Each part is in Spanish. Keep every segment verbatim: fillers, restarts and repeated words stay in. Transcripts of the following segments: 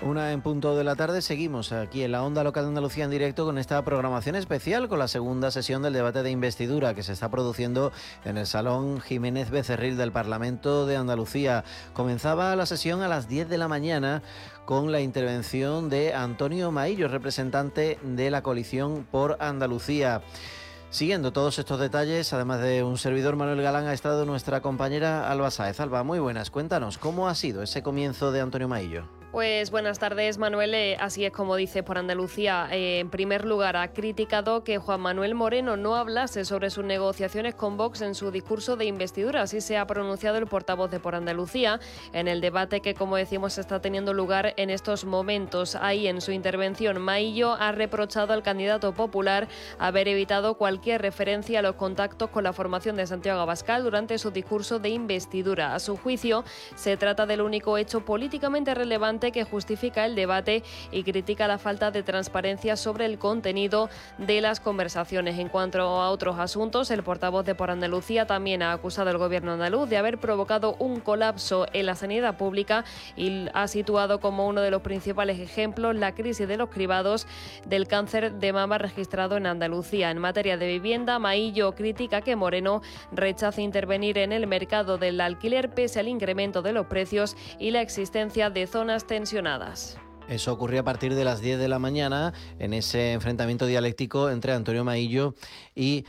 Una en punto de la tarde, seguimos aquí en la Onda Local de Andalucía en directo con esta programación especial, con la segunda sesión del debate de investidura que se está produciendo en el Salón Jiménez Becerril del Parlamento de Andalucía. Comenzaba la sesión a las diez de la mañana con la intervención de Antonio Maillo, representante de la coalición por Andalucía. Siguiendo todos estos detalles, además de un servidor, Manuel Galán, ha estado nuestra compañera Alba Sáez. Alba, muy buenas. Cuéntanos, ¿cómo ha sido ese comienzo de Antonio Maillo? Pues buenas tardes, Manuel. Eh, así es como dice por Andalucía. Eh, en primer lugar, ha criticado que Juan Manuel Moreno no hablase sobre sus negociaciones con Vox en su discurso de investidura. Así se ha pronunciado el portavoz de Por Andalucía en el debate que, como decimos, está teniendo lugar en estos momentos. Ahí, en su intervención, Maillo ha reprochado al candidato popular haber evitado cualquier referencia a los contactos con la formación de Santiago Abascal durante su discurso de investidura. A su juicio, se trata del único hecho políticamente relevante que justifica el debate y critica la falta de transparencia sobre el contenido de las conversaciones. En cuanto a otros asuntos, el portavoz de Por Andalucía también ha acusado al gobierno andaluz de haber provocado un colapso en la sanidad pública y ha situado como uno de los principales ejemplos la crisis de los cribados del cáncer de mama registrado en Andalucía. En materia de vivienda, Maillo critica que Moreno rechace intervenir en el mercado del alquiler pese al incremento de los precios y la existencia de zonas tensionadas. Eso ocurrió a partir de las diez de la mañana en ese enfrentamiento dialéctico entre Antonio Maillo y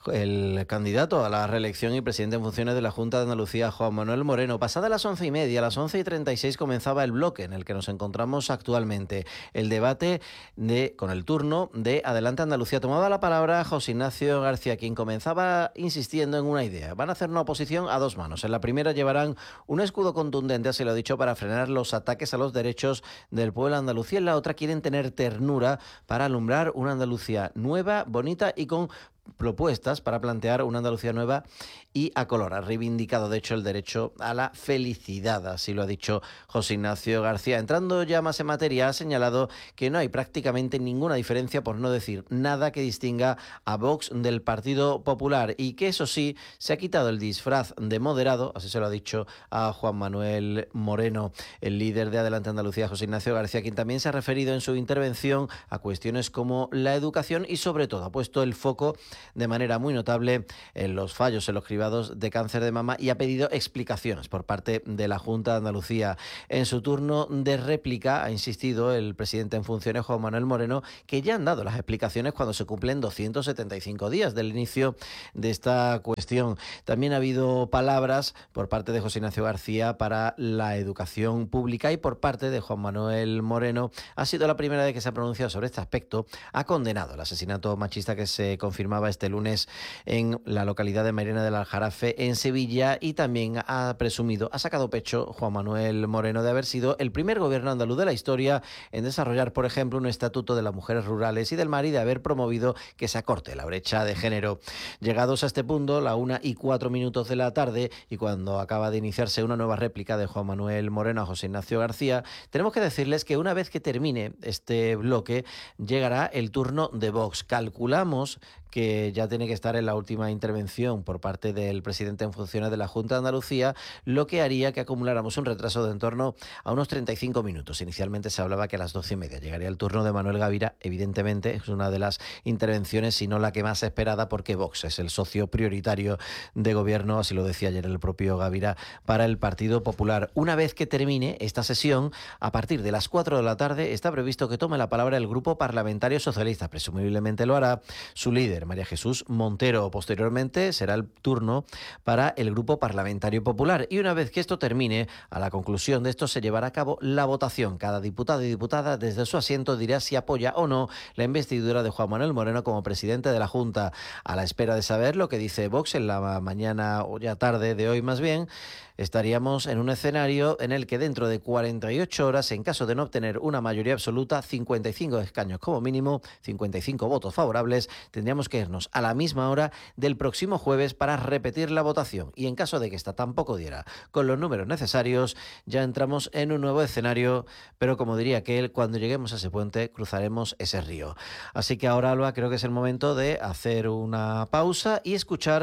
el candidato a la reelección y presidente en funciones de la Junta de Andalucía, Juan Manuel Moreno. Pasadas las once y media, a las once y treinta y seis comenzaba el bloque en el que nos encontramos actualmente. El debate de, con el turno de Adelante Andalucía. Tomaba la palabra José Ignacio García, quien comenzaba insistiendo en una idea. Van a hacer una oposición a dos manos. En la primera llevarán un escudo contundente, así lo ha dicho, para frenar los ataques a los derechos del pueblo andaluz. Y en la otra quieren tener ternura para alumbrar una Andalucía nueva, bonita y con propuestas para plantear una Andalucía nueva y a color. Ha reivindicado, de hecho, el derecho a la felicidad, así lo ha dicho José Ignacio García. Entrando ya más en materia, ha señalado que no hay prácticamente ninguna diferencia, por no decir nada, que distinga a Vox del Partido Popular y que, eso sí, se ha quitado el disfraz de moderado, así se lo ha dicho a Juan Manuel Moreno, el líder de Adelante Andalucía, José Ignacio García, quien también se ha referido en su intervención a cuestiones como la educación y, sobre todo, ha puesto el foco de manera muy notable en los fallos en los cribados de cáncer de mama y ha pedido explicaciones por parte de la Junta de Andalucía. En su turno de réplica ha insistido el presidente en funciones, Juan Manuel Moreno, que ya han dado las explicaciones cuando se cumplen doscientos setenta y cinco días del inicio de esta cuestión. También ha habido palabras por parte de José Ignacio García para la educación pública y por parte de Juan Manuel Moreno ha sido la primera vez que se ha pronunciado sobre este aspecto. Ha condenado el asesinato machista que se confirmaba este lunes en la localidad de Mairena del Aljarafe, en Sevilla, y también ha presumido, ha sacado pecho Juan Manuel Moreno de haber sido el primer gobierno andaluz de la historia en desarrollar, por ejemplo, un estatuto de las mujeres rurales y del mar y de haber promovido que se acorte la brecha de género. Llegados a este punto, la una y cuatro minutos de la tarde, y cuando acaba de iniciarse una nueva réplica de Juan Manuel Moreno a José Ignacio García, tenemos que decirles que una vez que termine este bloque, llegará el turno de Vox. Calculamos que ya tiene que estar en la última intervención por parte del presidente en funciones de la Junta de Andalucía, lo que haría que acumuláramos un retraso de en torno a unos treinta y cinco minutos. Inicialmente se hablaba que a las doce y media llegaría el turno de Manuel Gavira. Evidentemente es una de las intervenciones, si no la que más esperada, porque Vox es el socio prioritario de gobierno, así lo decía ayer el propio Gavira, para el Partido Popular. Una vez que termine esta sesión, a partir de las cuatro de la tarde, está previsto que tome la palabra el Grupo Parlamentario Socialista. Presumiblemente lo hará su líder, María Jesús Montero. Posteriormente será el turno para el Grupo Parlamentario Popular. Y una vez que esto termine, a la conclusión de esto se llevará a cabo la votación. Cada diputado y diputada desde su asiento dirá si apoya o no la investidura de Juan Manuel Moreno como presidente de la Junta. A la espera de saber lo que dice Vox en la mañana o ya tarde de hoy más bien, estaríamos en un escenario en el que dentro de cuarenta y ocho horas, en caso de no obtener una mayoría absoluta, cincuenta y cinco escaños como mínimo, cincuenta y cinco votos favorables, tendríamos que irnos a la misma hora del próximo jueves para repetir la votación. Y en caso de que esta tampoco diera con los números necesarios, ya entramos en un nuevo escenario, pero como diría aquel, cuando lleguemos a ese puente cruzaremos ese río. Así que ahora, Alba, creo que es el momento de hacer una pausa y escuchar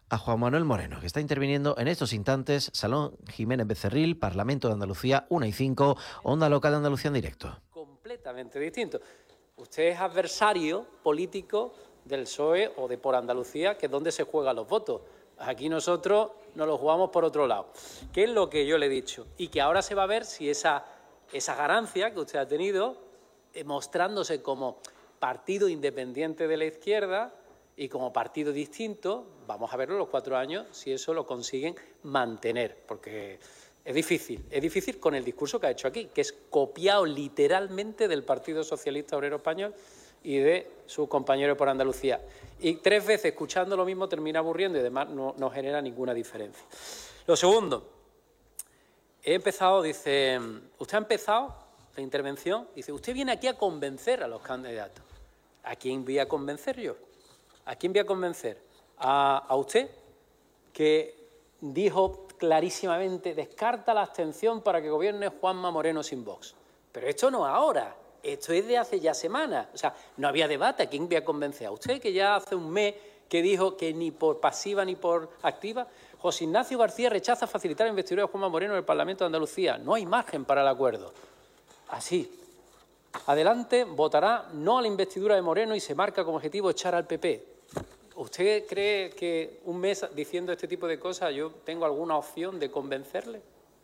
a Juan Manuel Moreno, que está interviniendo en estos instantes. Salón Jiménez Becerril, Parlamento de Andalucía, una y cinco, Onda Local de Andalucía en directo. Completamente distinto. Usted es adversario político del P S O E o de Por Andalucía, que es donde se juegan los votos. Aquí nosotros nos lo jugamos por otro lado. ¿Qué es lo que yo le he dicho? Y que ahora se va a ver si esa, esa ganancia que usted ha tenido, eh, mostrándose como partido independiente de la izquierda y como partido distinto, vamos a verlo en los cuatro años, si eso lo consiguen mantener, porque es difícil, es difícil con el discurso que ha hecho aquí, que es copiado literalmente del Partido Socialista Obrero Español y de sus compañeros por Andalucía. Y tres veces escuchando lo mismo termina aburriendo y además no, no genera ninguna diferencia. Lo segundo, he empezado, dice, usted ha empezado la intervención, dice, usted viene aquí a convencer a los candidatos. ¿A quién voy a convencer yo? ¿A quién voy a convencer? A, a usted, que dijo clarísimamente, descarta la abstención para que gobierne Juanma Moreno sin Vox. Pero esto no ahora. Esto es de hace ya semanas. O sea, no había debate. ¿A quién voy a convencer? ¿A usted, que ya hace un mes que dijo que ni por pasiva ni por activa? José Ignacio García rechaza facilitar la investidura de Juanma Moreno en el Parlamento de Andalucía. No hay margen para el acuerdo. Así. Adelante, votará no a la investidura de Moreno y se marca como objetivo echar al P P. ¿Usted cree que un mes diciendo este tipo de cosas yo tengo alguna opción de convencerle?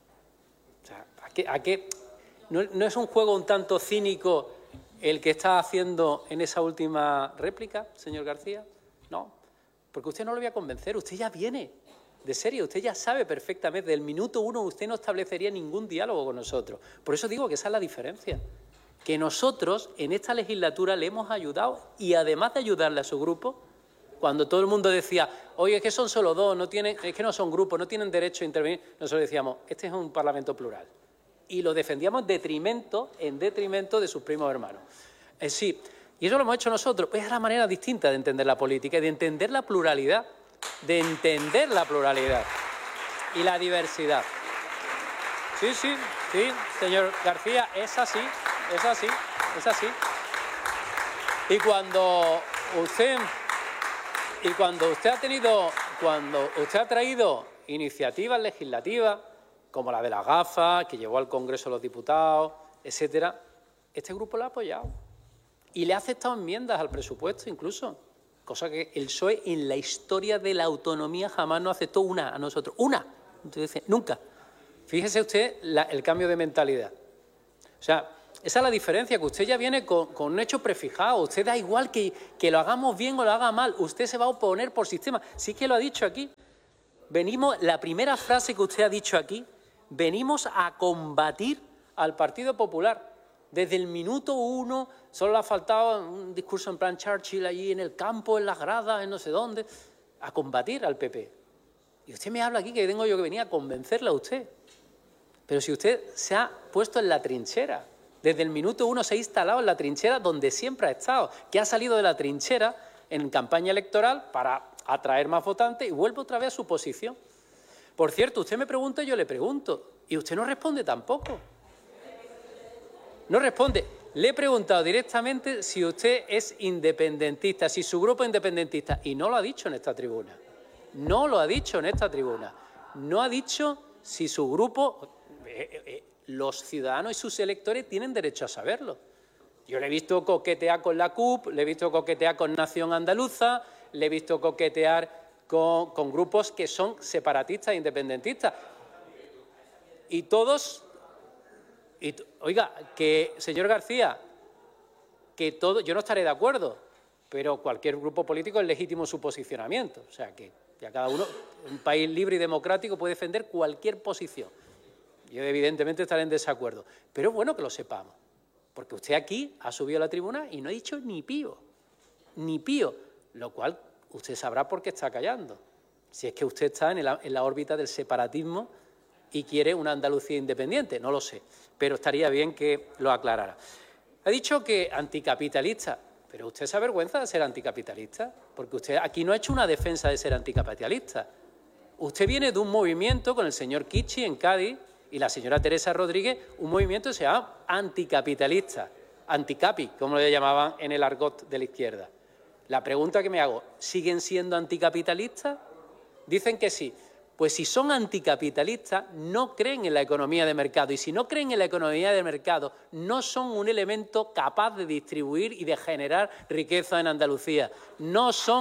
O sea, ¿a qué...? A qué ¿No, ¿No es un juego un tanto cínico el que está haciendo en esa última réplica, señor García? No, porque usted no lo voy a convencer, usted ya viene, de serio, usted ya sabe perfectamente, del minuto uno usted no establecería ningún diálogo con nosotros. Por eso digo que esa es la diferencia, que nosotros en esta legislatura le hemos ayudado y además de ayudarle a su grupo, cuando todo el mundo decía, oye, es que son solo dos, no tienen, es que no son grupos, no tienen derecho a intervenir, nosotros decíamos, este es un parlamento plural. Y lo defendíamos en detrimento, en detrimento de sus primos hermanos. Eh, sí, y eso lo hemos hecho nosotros. Es la manera distinta de entender la política y de entender la pluralidad, de entender la pluralidad y la diversidad. Sí, sí, sí, señor García, es así, es así, es así. Y cuando usted, y cuando usted ha tenido, cuando usted ha traído iniciativas legislativas, como la de las gafas, que llevó al Congreso de los Diputados, etcétera, este grupo la ha apoyado. Y le ha aceptado enmiendas al presupuesto incluso, cosa que el P S O E en la historia de la autonomía jamás nos aceptó una a nosotros. Una. Entonces, nunca. Fíjese usted la, el cambio de mentalidad. O sea, esa es la diferencia, que usted ya viene con, con un hecho prefijado. Usted da igual que, que lo hagamos bien o lo haga mal. Usted se va a oponer por sistema. Sí que lo ha dicho aquí. Venimos, la primera frase que usted ha dicho aquí, venimos a combatir al Partido Popular. Desde el minuto uno solo le ha faltado un discurso en plan Churchill allí en el campo, en las gradas, en no sé dónde, a combatir al P P. Y usted me habla aquí que tengo yo que venir a convencerle a usted. Pero si usted se ha puesto en la trinchera, desde el minuto uno se ha instalado en la trinchera donde siempre ha estado, que ha salido de la trinchera en campaña electoral para atraer más votantes y vuelve otra vez a su posición. Por cierto, usted me pregunta y yo le pregunto, y usted no responde tampoco. No responde. Le he preguntado directamente si usted es independentista, si su grupo es independentista, y no lo ha dicho en esta tribuna. No lo ha dicho en esta tribuna. No ha dicho si su grupo, eh, eh, los ciudadanos y sus electores tienen derecho a saberlo. Yo le he visto coquetear con la C U P, le he visto coquetear con Nación Andaluza, le he visto coquetear Con, con grupos que son separatistas e independentistas. Y todos, y, oiga, que, señor García, que todo, yo no estaré de acuerdo, pero cualquier grupo político es legítimo su posicionamiento. O sea, que ya cada uno, un país libre y democrático, puede defender cualquier posición. Yo, evidentemente, estaré en desacuerdo. Pero es bueno que lo sepamos, porque usted aquí ha subido a la tribuna y no ha dicho ni pío, ni pío, lo cual usted sabrá por qué está callando. Si es que usted está en la, en la órbita del separatismo y quiere una Andalucía independiente, no lo sé, pero estaría bien que lo aclarara. Ha dicho que anticapitalista, pero usted se avergüenza de ser anticapitalista, porque usted aquí no ha hecho una defensa de ser anticapitalista. Usted viene de un movimiento con el señor Kichi en Cádiz y la señora Teresa Rodríguez, un movimiento que se llama anticapitalista, anticapi, como le llamaban en el argot de la izquierda. La pregunta que me hago, ¿siguen siendo anticapitalistas? dicen que sí. Pues si son anticapitalistas, no creen en la economía de mercado. Y si no creen en la economía de mercado, no son un elemento capaz de distribuir y de generar riqueza en Andalucía. No son